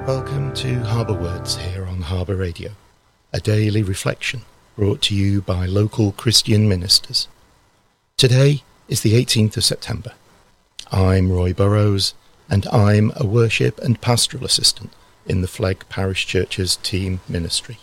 Welcome to Harbour Words here on Harbour Radio, a daily reflection brought to you by local Christian ministers. Today is the 18th of September. I'm Roy Burrows, and I'm a worship and pastoral assistant in the Flegg Parish Church's team ministry.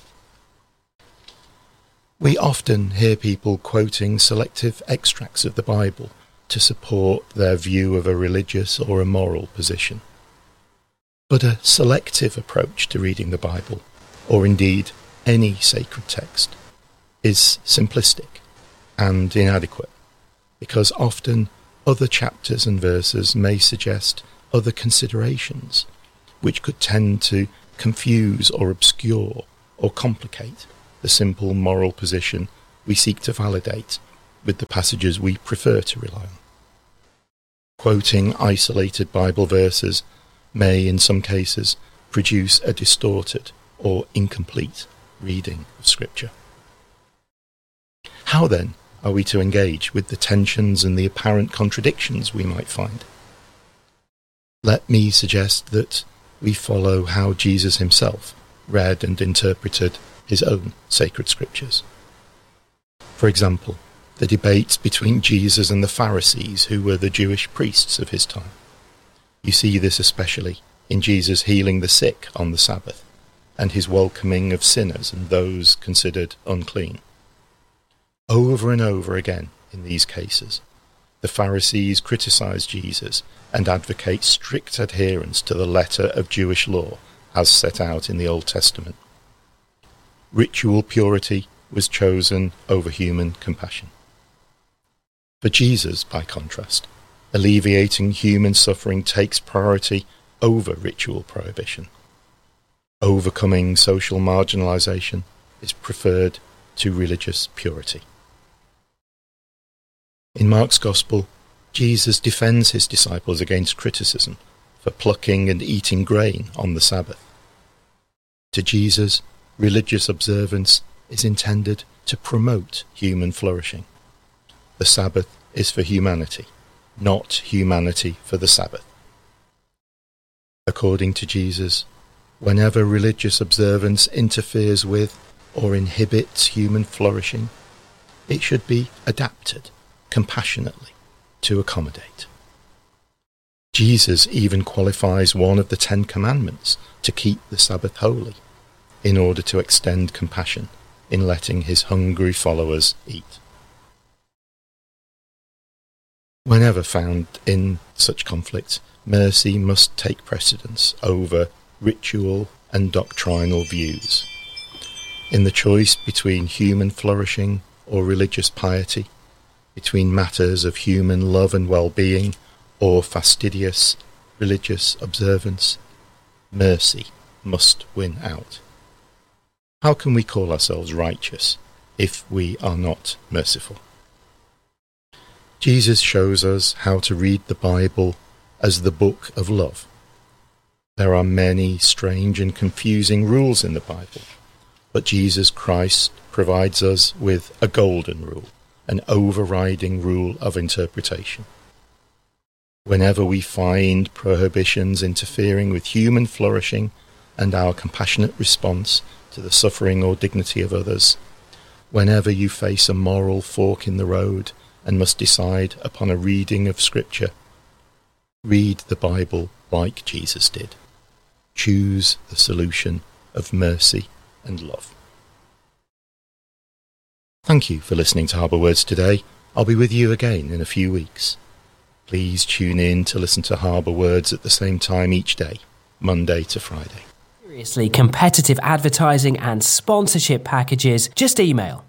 We often hear people quoting selective extracts of the Bible to support their view of a religious or a moral position. But a selective approach to reading the Bible, or indeed any sacred text, is simplistic and inadequate, because often other chapters and verses may suggest other considerations which could tend to confuse or obscure or complicate the simple moral position we seek to validate with the passages we prefer to rely on. Quoting isolated Bible verses may, in some cases, produce a distorted or incomplete reading of Scripture. How, then, are we to engage with the tensions and the apparent contradictions we might find? Let me suggest that we follow how Jesus himself read and interpreted his own sacred Scriptures. For example, the debates between Jesus and the Pharisees, who were the Jewish priests of his time. You see this especially in Jesus healing the sick on the Sabbath, and his welcoming of sinners and those considered unclean. Over and over again in these cases, the Pharisees criticize Jesus and advocate strict adherence to the letter of Jewish law as set out in the Old Testament. Ritual purity was chosen over human compassion. For Jesus, by contrast, alleviating human suffering takes priority over ritual prohibition. Overcoming social marginalisation is preferred to religious purity. In Mark's Gospel, Jesus defends his disciples against criticism for plucking and eating grain on the Sabbath. To Jesus, religious observance is intended to promote human flourishing. The Sabbath is for humanity, not humanity for the Sabbath. According to Jesus, whenever religious observance interferes with or inhibits human flourishing, it should be adapted compassionately to accommodate. Jesus even qualifies one of the 10 Commandments to keep the Sabbath holy, in order to extend compassion in letting his hungry followers eat. Whenever found in such conflict, mercy must take precedence over ritual and doctrinal views. In the choice between human flourishing or religious piety, between matters of human love and well-being or fastidious religious observance, mercy must win out. How can we call ourselves righteous if we are not merciful? Jesus shows us how to read the Bible as the book of love. There are many strange and confusing rules in the Bible, but Jesus Christ provides us with a golden rule, an overriding rule of interpretation. Whenever we find prohibitions interfering with human flourishing and our compassionate response to the suffering or dignity of others, whenever you face a moral fork in the road and must decide upon a reading of Scripture, read the Bible like Jesus did. Choose the solution of mercy and love. Thank you for listening to Harbour Words today. I'll be with you again in a few weeks. Please tune in to listen to Harbour Words at the same time each day, Monday to Friday. Seriously competitive advertising and sponsorship packages, just email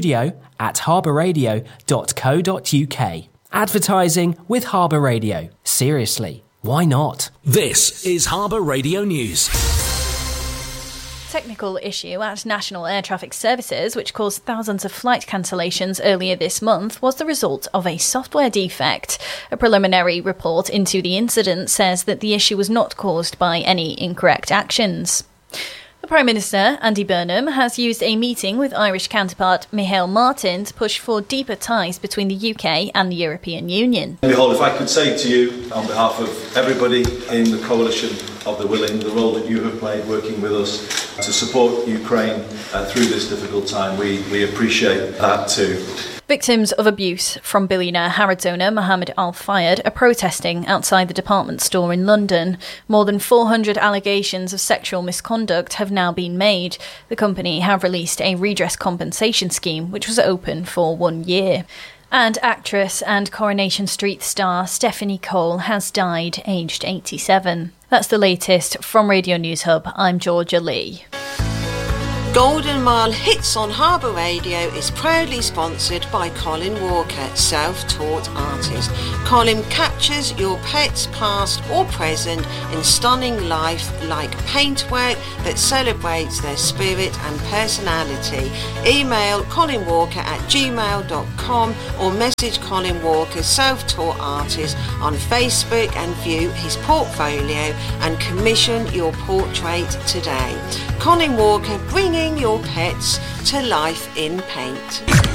studio@harbourradio.co.uk. Advertising with Harbour Radio. Seriously, why not? This is Harbour Radio News. Technical issue at National Air Traffic Services, which caused thousands of flight cancellations earlier this month, was the result of a software defect. A preliminary report into the incident says that the issue was not caused by any incorrect actions. The Prime Minister, Andy Burnham, has used a meeting with Irish counterpart Micheál Martin to push for deeper ties between the UK and the European Union. Micheál, if I could say to you, on behalf of everybody in the coalition of the willing, the role that you have played working with us to support Ukraine through this difficult time, we appreciate that too. Victims of abuse from billionaire Harrods owner Mohammed Al Fayed are protesting outside the department store in London. More than 400 allegations of sexual misconduct have now been made. The company have released a redress compensation scheme which was open for 1 year. And actress and Coronation Street star Stephanie Cole has died, aged 87. That's the latest from Radio News Hub. I'm Georgia Lee. Golden Mile Hits on Harbour Radio is proudly sponsored by Colin Walker, self-taught artist. Colin captures your pet's past or present in stunning life like paintwork that celebrates their spirit and personality. Email colinwalker@gmail.com or message Colin Walker, self-taught artist, on Facebook and view his portfolio and commission your portrait today. Colin Walker, bringing your pets to life in paint.